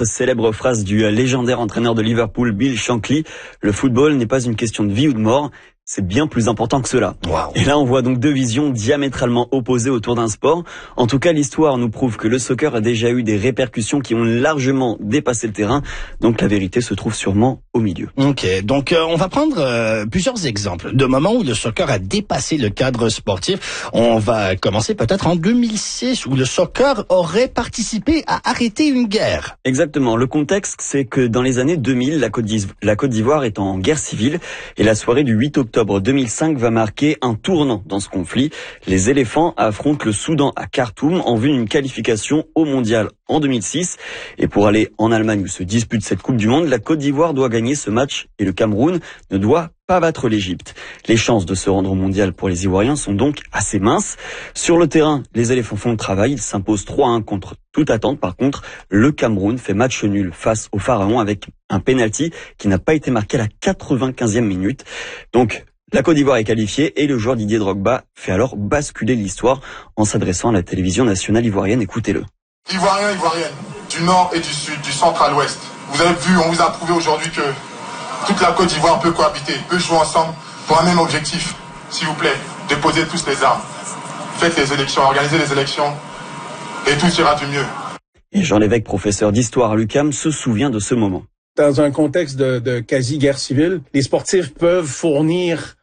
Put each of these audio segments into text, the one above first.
autre célèbre phrase du légendaire entraîneur de Liverpool, Bill Shankly, le football n'est pas une question de vie ou de mort. C'est bien plus important que cela. Wow. Et là, on voit donc deux visions diamétralement opposées autour d'un sport. En tout cas, l'histoire nous prouve que le soccer a déjà eu des répercussions qui ont largement dépassé le terrain. Donc la vérité se trouve sûrement au milieu. Ok, donc on va prendre plusieurs exemples de moments où le soccer a dépassé le cadre sportif. On va commencer peut-être en 2006 où le soccer aurait participé à arrêter une guerre. Exactement. Le contexte, c'est que dans les années 2000, la Côte d'Ivoire est en guerre civile et la soirée du 8 octobre 2005 va marquer un tournant dans ce conflit. Les éléphants affrontent le Soudan à Khartoum en vue d'une qualification au mondial en 2006. Et pour aller en Allemagne où se dispute cette Coupe du Monde, la Côte d'Ivoire doit gagner ce match et le Cameroun ne doit pas battre l'Égypte. Les chances de se rendre au mondial pour les Ivoiriens sont donc assez minces. Sur le terrain, les éléphants font le travail. Ils s'imposent 3-1 contre toute attente. Par contre, le Cameroun fait match nul face au Pharaon avec un penalty qui n'a pas été marqué à la 95e minute. Donc, la Côte d'Ivoire est qualifiée et le joueur Didier Drogba fait alors basculer l'histoire en s'adressant à la télévision nationale ivoirienne. Écoutez-le. Ivoiriens, Ivoiriennes, du nord et du sud, du centre à l'ouest. Vous avez vu, on vous a prouvé aujourd'hui que toute la Côte d'Ivoire peut cohabiter, peut jouer ensemble pour un même objectif. S'il vous plaît, déposez tous les armes. Faites les élections, organisez les élections et tout ira du mieux. Et Jean Lévesque, professeur d'histoire à l'UQAM, se souvient de ce moment. Dans un contexte de quasi-guerre civile, les sportifs peuvent fournir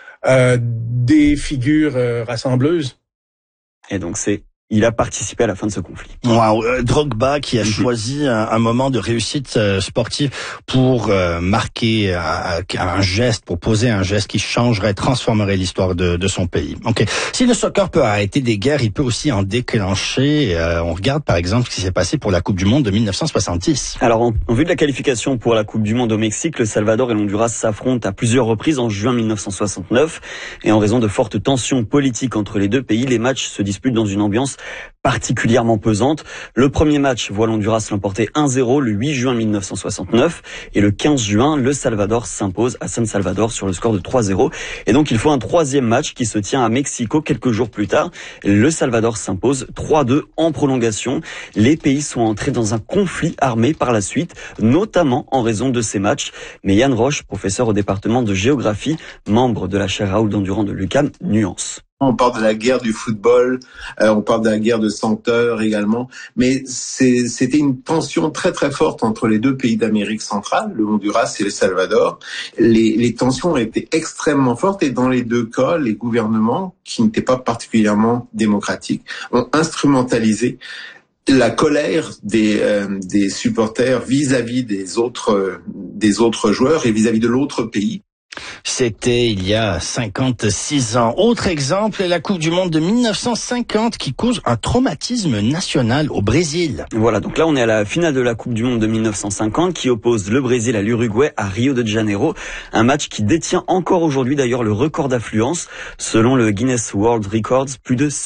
des figures rassembleuses. Et donc il a participé à la fin de ce conflit. Wow. Drogba qui a choisi un moment de réussite sportive pour marquer un geste, pour poser un geste qui changerait, transformerait l'histoire de son pays. Ok. Si le soccer peut arrêter des guerres, il peut aussi en déclencher. On regarde par exemple ce qui s'est passé pour la Coupe du Monde de 1970. Alors en vue de la qualification pour la Coupe du Monde au Mexique, le Salvador et l'Honduras s'affrontent à plusieurs reprises en juin 1969. Et en raison de fortes tensions politiques entre les deux pays, les matchs se disputent dans une ambiance particulièrement pesante. Le premier match voit l'Honduras l'emporter 1-0 le 8 juin 1969 et le 15 juin, le Salvador s'impose à San Salvador sur le score de 3-0. Et donc il faut un troisième match qui se tient à Mexico quelques jours plus tard. Le Salvador s'impose 3-2 en prolongation. Les pays sont entrés dans un conflit armé par la suite, notamment en raison de ces matchs. Mais Yann Roche, professeur au département de géographie, membre de la chaire Raoul Dandurand de l'UQAM, nuance. On parle de la guerre du football, on parle de la guerre de 100 heures également, mais c'était une tension très très forte entre les deux pays d'Amérique centrale, le Honduras et le Salvador. Les tensions étaient extrêmement fortes et dans les deux cas, les gouvernements, qui n'étaient pas particulièrement démocratiques, ont instrumentalisé la colère des supporters vis-à-vis des autres joueurs et vis-à-vis de l'autre pays. C'était il y a 56 ans. Autre exemple, la Coupe du Monde de 1950 qui cause un traumatisme national au Brésil. Voilà, donc là on est à la finale de la Coupe du Monde de 1950 qui oppose le Brésil à l'Uruguay à Rio de Janeiro. Un match qui détient encore aujourd'hui d'ailleurs le record d'affluence. Selon le Guinness World Records, plus de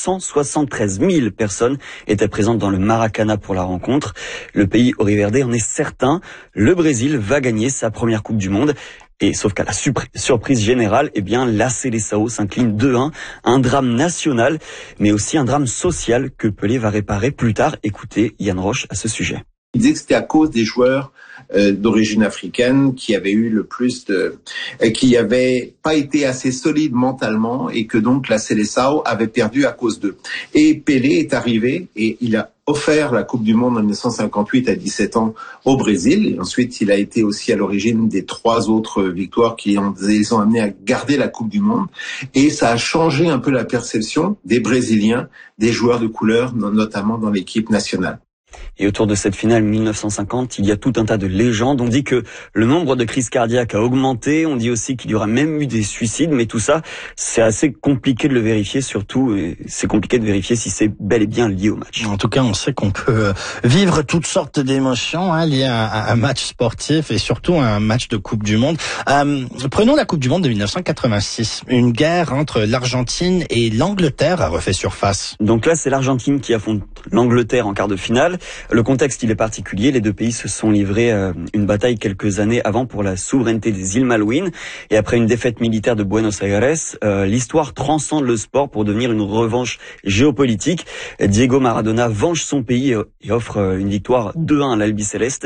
173 000 personnes étaient présentes dans le Maracana pour la rencontre. Le pays Oriverde en est certain. Le Brésil va gagner sa première Coupe du Monde. Et sauf qu'à la surprise générale, eh bien, la Seleção s'incline 2-1. Un drame national, mais aussi un drame social que Pelé va réparer plus tard. Écoutez Yann Roche à ce sujet. Il disait que c'était à cause des joueurs d'origine africaine qui avaient eu le plus qui avaient pas été assez solides mentalement et que donc la Seleção avait perdu à cause d'eux. Et Pelé est arrivé et il a offert la Coupe du Monde en 1958 à 17 ans au Brésil. Et ensuite, il a été aussi à l'origine des 3 autres victoires qui les ont amenés à garder la Coupe du Monde. Et ça a changé un peu la perception des Brésiliens, des joueurs de couleur, notamment dans l'équipe nationale. Et autour de cette finale 1950, il y a tout un tas de légendes. On dit que le nombre de crises cardiaques a augmenté. On dit aussi qu'il y aura même eu des suicides. Mais tout ça, c'est assez compliqué de le vérifier. Surtout, c'est compliqué de vérifier si c'est bel et bien lié au match. En tout cas, on sait qu'on peut vivre toutes sortes d'émotions liées à un match sportif et surtout à un match de Coupe du Monde. Prenons la Coupe du Monde de 1986. Une guerre entre l'Argentine et l'Angleterre a refait surface. Donc là, c'est l'Argentine qui affronte l'Angleterre en quart de finale. Le contexte, il est particulier. Les deux pays se sont livrés une bataille quelques années avant pour la souveraineté des îles Malouines. Et après une défaite militaire de Buenos Aires, l'histoire transcende le sport pour devenir une revanche géopolitique. Diego Maradona venge son pays et offre une victoire 2-1 à l'Albiceleste.